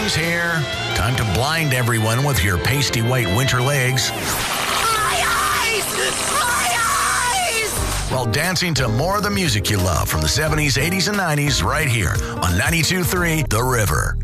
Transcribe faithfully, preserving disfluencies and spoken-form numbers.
Spring's here. Time to blind everyone with your pasty white winter legs. My eyes! My eyes! While dancing to more of the music you love from the seventies, eighties, and nineties right here on ninety-two point three The River.